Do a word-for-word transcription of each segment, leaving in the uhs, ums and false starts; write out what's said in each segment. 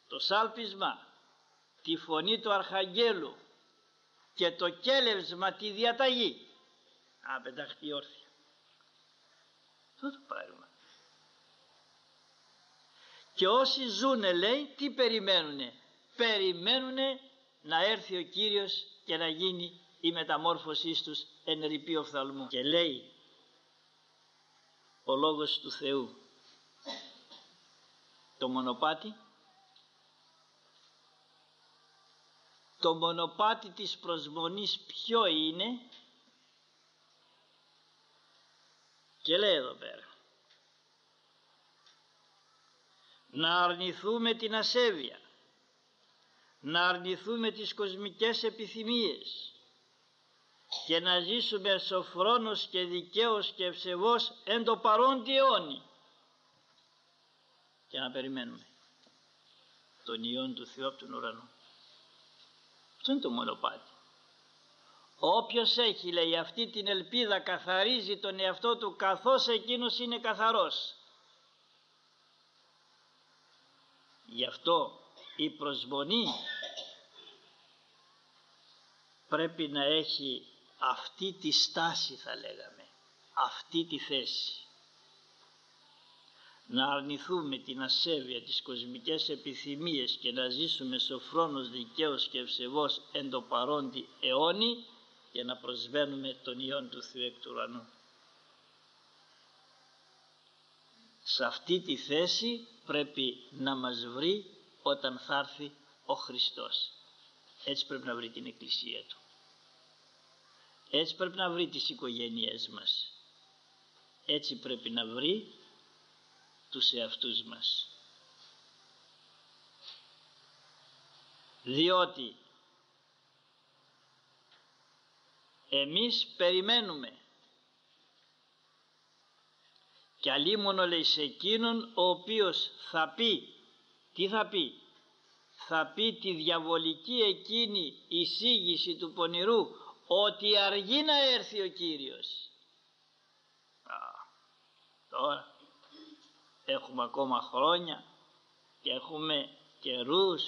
το σάλπισμα, τη φωνή του Αρχαγγέλου και το κέλευσμα, τη διαταγή, να πεταχτεί όρθια. Αυτό το πράγμα. Και όσοι ζουνε, λέει, τι περιμένουνε? Περιμένουνε να έρθει ο Κύριος και να γίνει η μεταμόρφωσή τους εν ρηπή οφθαλμού. Και λέει ο Λόγος του Θεού, το μονοπάτι, το μονοπάτι της προσμονής ποιο είναι? Και λέει εδώ πέρα, να αρνηθούμε την ασέβεια, να αρνηθούμε τις κοσμικές επιθυμίες και να ζήσουμε σοφρόνος και δικαίος και ευσεβώς εν το παρόντι αιώνι, και να περιμένουμε τον Υιόν του Θεού από τον ουρανό. Αυτό είναι το μονοπάτι. Όποιος έχει, λέει, αυτή την ελπίδα, καθαρίζει τον εαυτό του καθώς εκείνος είναι καθαρός. Γι' αυτό η προσμονή πρέπει να έχει αυτή τη στάση, θα λέγαμε, αυτή τη θέση. Να αρνηθούμε την ασέβεια, τις κοσμικές επιθυμίες και να ζήσουμε σοφρόνος, δικαίος και ευσεβώς εν το παρόντι αιώνι, για να προσβαίνουμε τον Υιόν του Θεού εκ του ουρανού. Σε αυτή τη θέση πρέπει να μας βρει όταν θα έρθει ο Χριστός. Έτσι πρέπει να βρει την Εκκλησία Του. Έτσι πρέπει να βρει τις οικογένειές μας. Έτσι πρέπει να βρει τους εαυτούς μας. Διότι εμείς περιμένουμε, και αλίμονο, λέει, σε εκείνον ο οποίος θα πει, τι θα πει? Θα πει τη διαβολική εκείνη εισήγηση του πονηρού, ότι αργεί να έρθει ο Κύριος. Α, τώρα έχουμε ακόμα χρόνια και έχουμε καιρούς,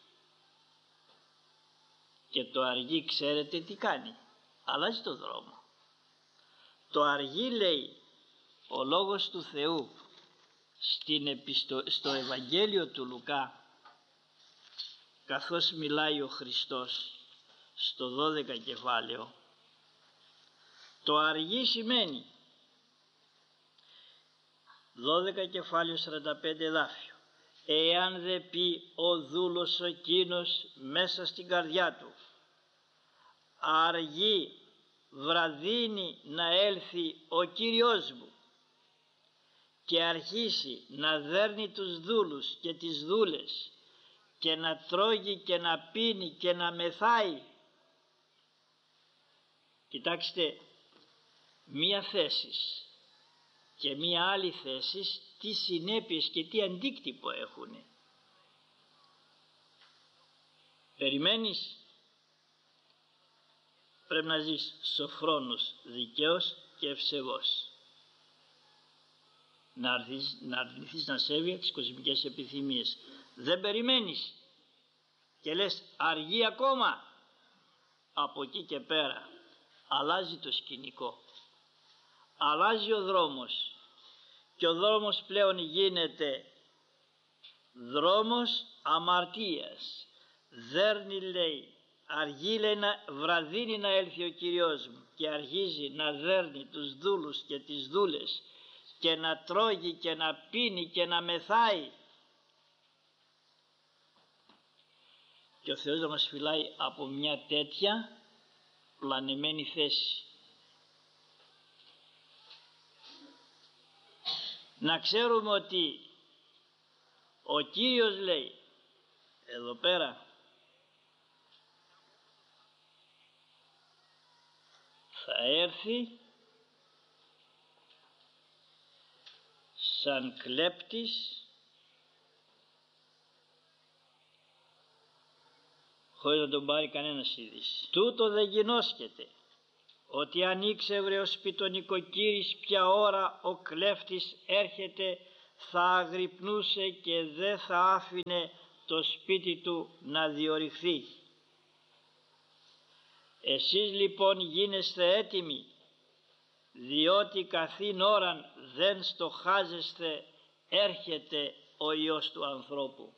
και το αργεί, ξέρετε τι κάνει? Αλλάζει το δρόμο. Το αργεί, λέει ο Λόγος του Θεού στην επιστο... στο Ευαγγέλιο του Λουκά, καθώς μιλάει ο Χριστός στο δώδεκα κεφάλαιο. Το αργεί σημαίνει δώδεκα κεφάλαιο σαράντα πέντε εδάφιο, εάν δε πει ο δούλος εκείνος μέσα στην καρδιά του, αργεί βραδύνει να έλθει ο Κύριος μου, και αρχίσει να δέρνει τους δούλους και τις δούλες και να τρώγει και να πίνει και να μεθάει. Κοιτάξτε, μία θέση και μία άλλη θέση τι συνέπειες και τι αντίκτυπο έχουν. Περιμένεις, πρέπει να ζεις σοφρόνος, δικαίος και ευσεβώς. Να αρνηθείς, να αρνηθείς να σέβει τις κοσμικές επιθυμίες. Δεν περιμένεις και λες αργεί ακόμα. Από εκεί και πέρα αλλάζει το σκηνικό, αλλάζει ο δρόμος, και ο δρόμος πλέον γίνεται δρόμος αμαρτίας. Δέρνει, λέει, αργεί, λέει, να βραδύνει να έλθει ο Κύριος μου, και αρχίζει να δέρνει τους δούλους και τις δούλες και να τρώγει και να πίνει και να μεθάει. Και ο Θεός να μας φυλάει από μια τέτοια πλανεμένη θέση. Να ξέρουμε ότι ο Κύριος, λέει εδώ πέρα, θα έρθει σαν κλέπτης, χωρίς να τον πάρει κανένας είδηση. Τούτο δεν γινώσκεται, ότι αν ήξευρε ο σπιτονικοκύρης ποια ώρα ο κλέφτης έρχεται, θα αγρυπνούσε και δεν θα άφηνε το σπίτι του να διορυχθεί. Εσείς λοιπόν γίνεστε έτοιμοι, διότι καθήν ώραν δεν στοχάζεστε έρχεται ο Υιός του ανθρώπου.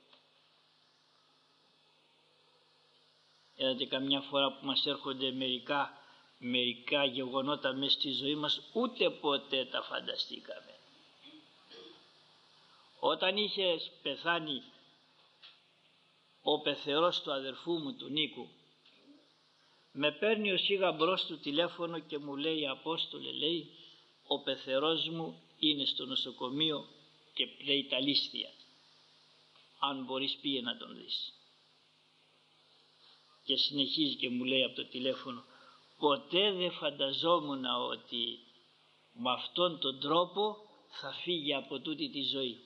Είδατε καμιά φορά που μας έρχονται μερικά, μερικά γεγονότα μέσα στη ζωή μας, ούτε ποτέ τα φανταστήκαμε. Όταν είχε πεθάνει ο πεθερός του αδερφού μου του Νίκου, με παίρνει ο σύγαμπρός του τηλέφωνο και μου λέει, Απόστολε, λέει, ο πεθερός μου είναι στο νοσοκομείο και πλέει τα λίστια. Αν μπορείς πήγε να τον δεις. Και συνεχίζει και μου λέει από το τηλέφωνο, ποτέ δεν φανταζόμουν ότι με αυτόν τον τρόπο θα φύγει από τούτη τη ζωή.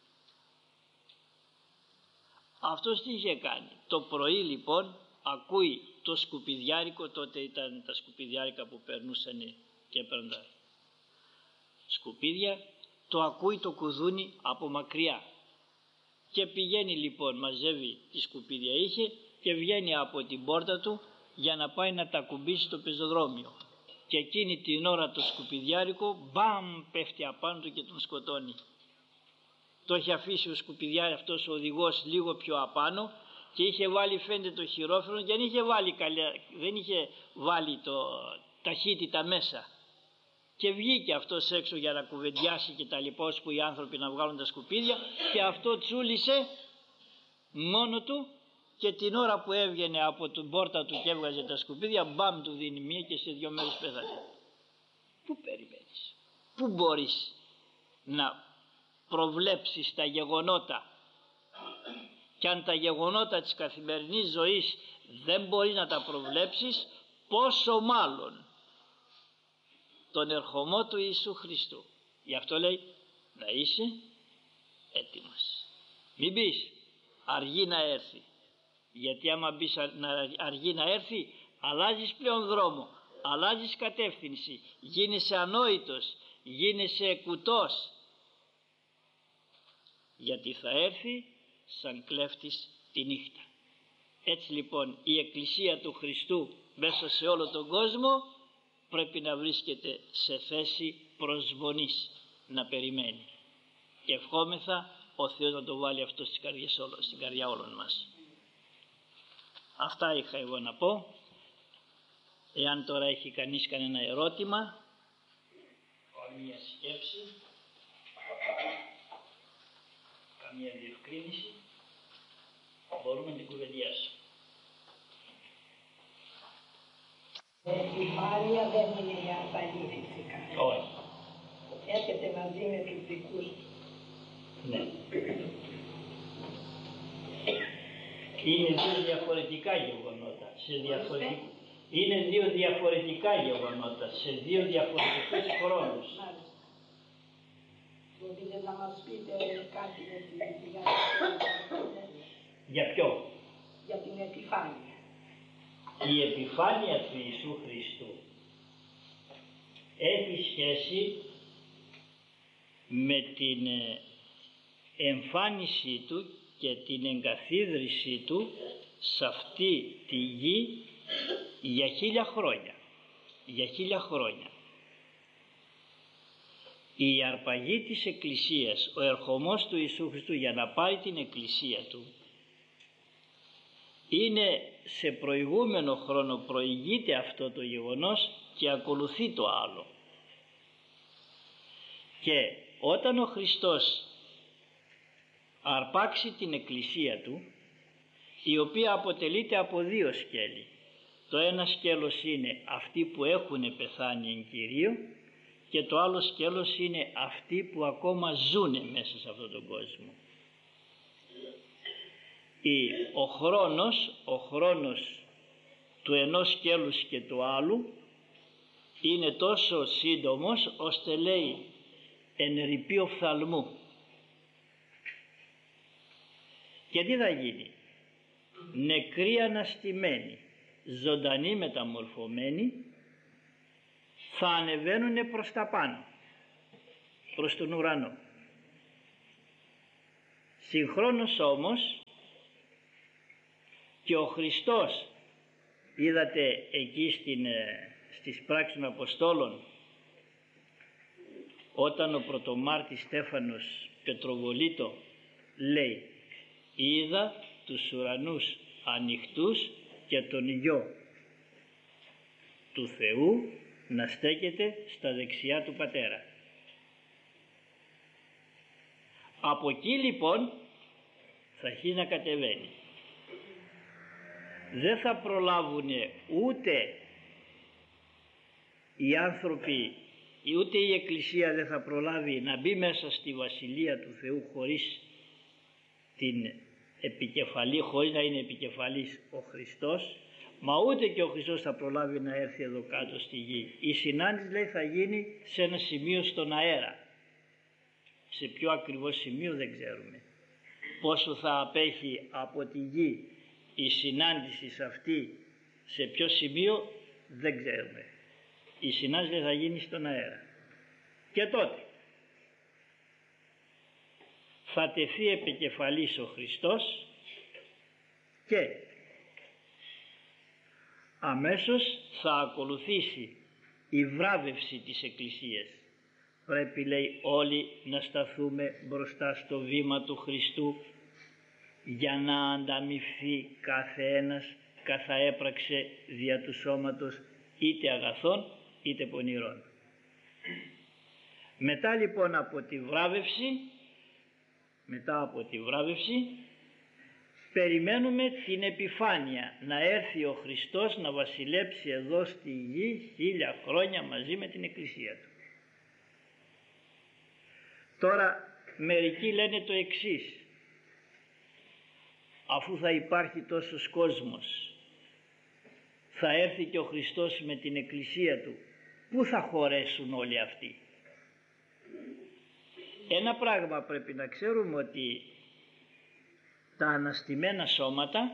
Αυτός τι είχε κάνει? Το πρωί λοιπόν ακούει το σκουπιδιάρικο, τότε ήταν τα σκουπιδιάρικα που περνούσαν και έπαιρναν τα σκουπίδια, το ακούει το κουδούνι από μακριά και πηγαίνει λοιπόν, μαζεύει τη σκουπίδια είχε και βγαίνει από την πόρτα του για να πάει να τα κουμπίσει στο πεζοδρόμιο, και εκείνη την ώρα το σκουπιδιάρικο μπαμ πέφτει απάνω του και τον σκοτώνει. Το είχε αφήσει ο σκουπιδιάρι αυτός ο οδηγός λίγο πιο απάνω και είχε βάλει, φαίνεται, το χειρόφρενο και δεν είχε βάλει, καλιά, δεν είχε βάλει το ταχύτητα μέσα. Και βγήκε αυτός έξω για να κουβεντιάσει και τα λοιπά, που οι άνθρωποι να βγάλουν τα σκουπίδια, και αυτό τσούλησε μόνο του, και την ώρα που έβγαινε από την πόρτα του και έβγαζε τα σκουπίδια, μπαμ του δίνει μία και σε δύο μέρες πέθανε. Πού περιμένεις? Πού μπορείς να προβλέψεις τα γεγονότα? Και αν τα γεγονότα της καθημερινής ζωής δεν μπορεί να τα προβλέψεις, πόσο μάλλον τον ερχομό του Ιησού Χριστού. Γι' αυτό λέει να είσαι έτοιμος. Μην πεις αργεί να έρθει, γιατί άμα πεις αργεί να έρθει, αλλάζεις πλέον δρόμο, αλλάζεις κατεύθυνση, γίνεσαι ανόητος, γίνεσαι κουτός, γιατί θα έρθει σαν κλέφτης τη νύχτα. Έτσι λοιπόν η Εκκλησία του Χριστού μέσα σε όλο τον κόσμο πρέπει να βρίσκεται σε θέση προσβονής, να περιμένει, και ευχόμεθα ο Θεός να το βάλει αυτό στις καρδιές όλων, στην καρδιά όλων μας. Αυτά είχα εγώ να πω. Εάν τώρα έχει κανείς κανένα ερώτημα, καμία σκέψη, καμία διευκρίνηση, μπορούμε να την κουβεντιάσουμε. Η επιφάνεια δεν είναι η αρπαγή φυσικά. Όχι. Έρχεται μαζί με τους δικούς του. Ναι. Είναι δύο διαφορετικά γεγονότα. Σε διαφορετικ... Είναι δύο διαφορετικά γεγονότα σε δύο διαφορετικούς χρόνους. Μάλιστα. Μπορείτε να μας πείτε κάτι για την επιφάνεια? Για ποιο? Για την επιφάνεια. Η επιφάνεια του Ιησού Χριστού έχει σχέση με την εμφάνισή του και την εγκαθίδρυσή του σε αυτή τη γη για χίλια χρόνια. Για χίλια χρόνια. Η αρπαγή της Εκκλησίας, ο ερχομός του Ιησού Χριστού για να πάρει την Εκκλησία του, είναι σε προηγούμενο χρόνο, προηγείται αυτό το γεγονός και ακολουθεί το άλλο. Και όταν ο Χριστός αρπάξει την Εκκλησία του, η οποία αποτελείται από δύο σκέλη, το ένα σκέλος είναι αυτοί που έχουν πεθάνει εν Κυρίω και το άλλο σκέλος είναι αυτοί που ακόμα ζουνε μέσα σε αυτόν τον κόσμο. Ο χρόνος, ο χρόνος του ενός σκέλους και του άλλου είναι τόσο σύντομος ώστε λέει εν ρηπή οφθαλμού. Και τι θα γίνει? Νεκροί αναστημένοι, ζωντανοί μεταμορφωμένοι θα ανεβαίνουν προς τα πάνω, προς τον ουρανό. Συγχρόνως όμως Και ο Χριστός, είδατε εκεί στην, στις πράξεις των Αποστόλων, όταν ο πρωτομάρτης Στέφανος πετροβολείτο, λέει είδα τους ουρανούς ανοιχτούς και τον Υιό του Θεού να στέκεται στα δεξιά του Πατέρα. Από εκεί λοιπόν θα αρχίσει να κατεβαίνει. Δεν θα προλάβουν ούτε οι άνθρωποι, ούτε η Εκκλησία δεν θα προλάβει να μπει μέσα στη Βασιλεία του Θεού χωρίς την επικεφαλή, χωρίς να είναι επικεφαλής ο Χριστός, μα ούτε και ο Χριστός θα προλάβει να έρθει εδώ κάτω στη γη. Η συνάντηση, λέει, θα γίνει σε ένα σημείο στον αέρα. Σε ποιο ακριβώς σημείο δεν ξέρουμε. Πόσο θα απέχει από τη γη η συνάντηση σε αυτή, σε ποιο σημείο δεν ξέρουμε. Η συνάντηση θα γίνει στον αέρα. Και τότε θα τεθεί επικεφαλής ο Χριστός και αμέσως θα ακολουθήσει η βράβευση της Εκκλησίας. Πρέπει, λέει, όλοι να σταθούμε μπροστά στο βήμα του Χριστού για να ανταμοιφθεί κάθε ένας καθά έπραξε δια του σώματος είτε αγαθών είτε πονηρών. Μετά λοιπόν από τη βράβευση, μετά από τη βράβευση περιμένουμε την επιφάνεια, να έρθει ο Χριστός να βασιλέψει εδώ στη γη χίλια χρόνια μαζί με την Εκκλησία του. Τώρα μερικοί λένε το εξής: αφού θα υπάρχει τόσος κόσμος, θα έρθει και ο Χριστός με την Εκκλησία του, πού θα χωρέσουν όλοι αυτοί? Ένα πράγμα πρέπει να ξέρουμε, ότι τα αναστημένα σώματα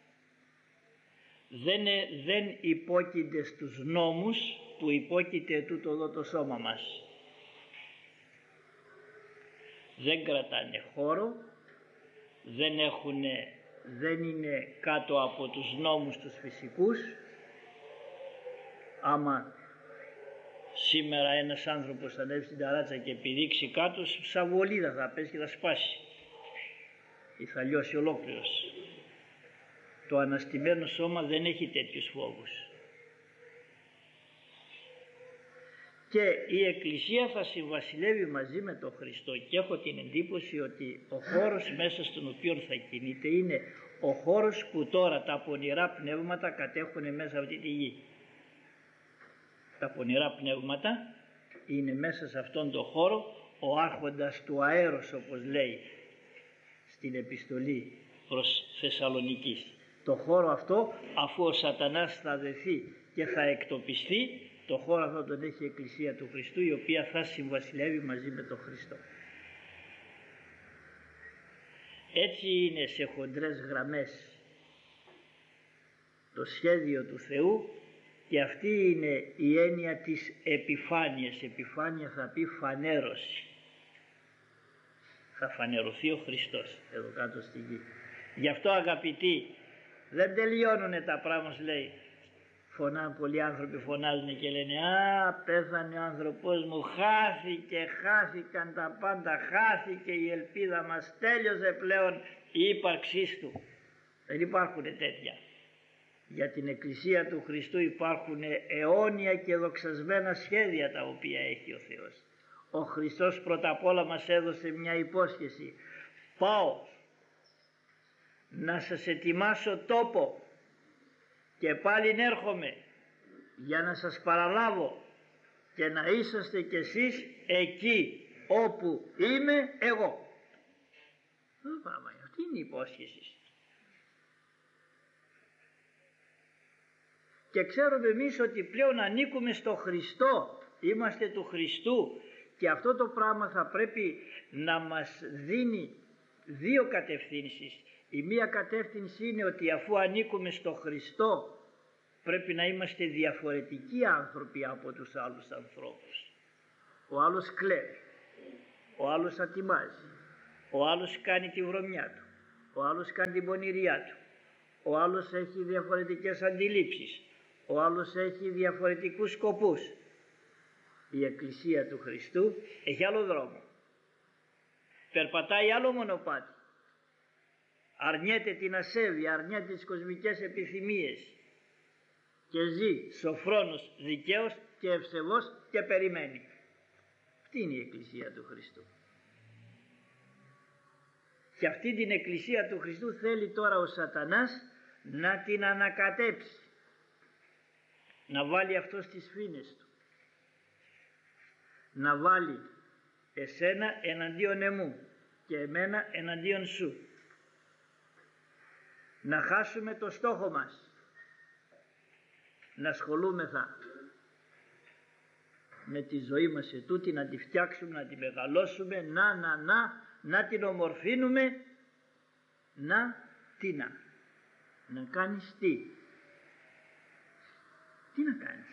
δεν, δεν υπόκεινται στους νόμους που υπόκειται τούτο εδώ το σώμα μας. Δεν κρατάνε χώρο, δεν, έχουνε, δεν είναι κάτω από τους νόμους τους φυσικούς. Άμα σήμερα ένας άνθρωπος θα ανέβει στην ταράτσα και πηδήξει κάτω, σαν βολίδα θα πέσει και θα σπάσει ή θα λιώσει ολόκληρος. Το αναστημένο σώμα δεν έχει τέτοιους φόβους. Και η Εκκλησία θα συμβασιλεύει μαζί με τον Χριστό, και έχω την εντύπωση ότι ο χώρος μέσα στον οποίο θα κινείται είναι ο χώρος που τώρα τα πονηρά πνεύματα κατέχουν μέσα από αυτή τη γη. Τα πονηρά πνεύματα είναι μέσα σε αυτόν τον χώρο, ο άρχοντας του αέρος, όπως λέει στην επιστολή προς Θεσσαλονικής. Το χώρο αυτό, αφού ο σατανάς θα δεθεί και θα εκτοπιστεί, το χώρο αυτό τον έχει η Εκκλησία του Χριστού, η οποία θα συμβασιλεύει μαζί με τον Χριστό. Έτσι είναι σε χοντρές γραμμές το σχέδιο του Θεού, και αυτή είναι η έννοια της επιφάνειας. Επιφάνεια θα πει φανέρωση. Θα φανερωθεί ο Χριστός εδώ κάτω στη γη. Γι' αυτό, αγαπητοί, δεν τελειώνουνε τα πράγματα, λέει. Φωνάνε πολλοί άνθρωποι, φωνάζουν και λένε «Α, πέθανε ο άνθρωπός μου, χάθηκε, χάθηκαν τα πάντα, χάθηκε η ελπίδα μας, τέλειωσε πλέον η ύπαρξή του». Δεν υπάρχουν τέτοια. Για την Εκκλησία του Χριστού υπάρχουν αιώνια και δοξασμένα σχέδια τα οποία έχει ο Θεός. Ο Χριστός πρώτα απ' όλα μας έδωσε μια υπόσχεση: «Πάω να σας ετοιμάσω τόπο και πάλι έρχομαι για να σας παραλάβω και να είσαστε κι εσείς εκεί όπου είμαι εγώ». Αυτή είναι η υπόσχεση. Και ξέρουμε εμείς ότι πλέον ανήκουμε στο Χριστό, είμαστε του Χριστού, και αυτό το πράγμα θα πρέπει να μας δίνει δύο κατευθύνσεις. Η μία κατεύθυνση είναι ότι αφού ανήκουμε στο Χριστό πρέπει να είμαστε διαφορετικοί άνθρωποι από τους άλλους ανθρώπους. Ο άλλος κλέβει, ο άλλος ατιμάζει, ο άλλος κάνει τη βρωμιά του, ο άλλος κάνει την πονηριά του, ο άλλος έχει διαφορετικές αντιλήψεις, ο άλλος έχει διαφορετικούς σκοπούς. Η Εκκλησία του Χριστού έχει άλλο δρόμο, περπατάει άλλο μονοπάτι, αρνιέται την ασέβεια, αρνιέται τις κοσμικές επιθυμίες και ζει σοφρόνος, δικαίος και ευσεβός και περιμένει. Αυτή είναι η Εκκλησία του Χριστού. Και αυτή την Εκκλησία του Χριστού θέλει τώρα ο σατανάς να την ανακατέψει, να βάλει αυτό στις φήνες του, να βάλει εσένα εναντίον εμού και εμένα εναντίον σου, να χάσουμε το στόχο μας, να ασχολούμεθα με τη ζωή μας ετούτη, να τη φτιάξουμε, να τη μεγαλώσουμε, να, να, να, να την ομορφύνουμε, να, τι να, να κάνεις τι, τι να κάνεις.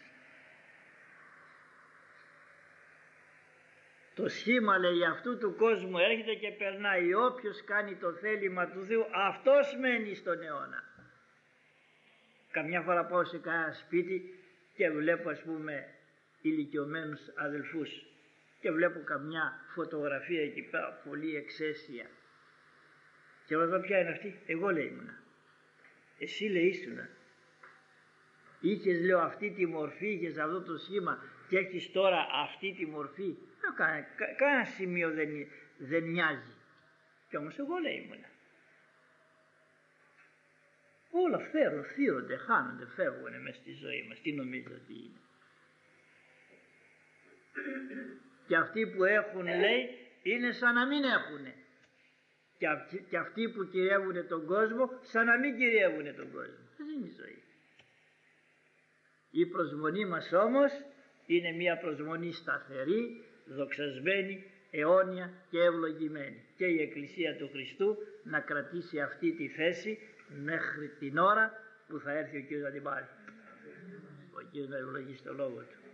Το σχήμα, λέει, αυτού του κόσμου έρχεται και περνάει. Όποιος κάνει το θέλημα του Θεού, αυτός μένει στον αιώνα. Καμιά φορά πάω σε κανένα σπίτι και βλέπω, ας πούμε, ηλικιωμένους αδελφούς και βλέπω καμιά φωτογραφία εκεί πέρα πολύ εξαίσια και ρωτώ ποια είναι αυτή. Εγώ, λέει, ήμουνα. Εσύ, λέει, ήσουνα. Είχες, λέω, αυτή τη μορφή, είχες αυτό το σχήμα και έχεις τώρα αυτή τη μορφή. Κάνα, κα, κάνα σημείο δεν, δεν μοιάζει. Και όμως εγώ, λέει, ήμουνα. Όλα φέρουν, θύρονται, χάνονται, φεύγουν μέσα στη ζωή μας. Τι νομίζω ότι είναι. Και αυτοί που έχουν, λέει, είναι σαν να μην έχουνε. Και, αυ, και αυτοί που κυριεύουν τον κόσμο σαν να μην κυριεύουν τον κόσμο. Δεν είναι η ζωή. Η προσμονή μας όμως είναι μια προσμονή σταθερή, δοξασμένη, αιώνια και ευλογημένη. Και η Εκκλησία του Χριστού να κρατήσει αυτή τη θέση μέχρι την ώρα που θα έρθει ο Κύριος να την πάρει. Ο Κύριος να ευλογήσει το λόγο του.